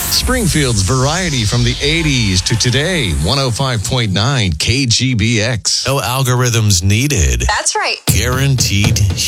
Springfield's variety from the 80s to today. 105.9 KGBX. No algorithms needed. That's right. Guaranteed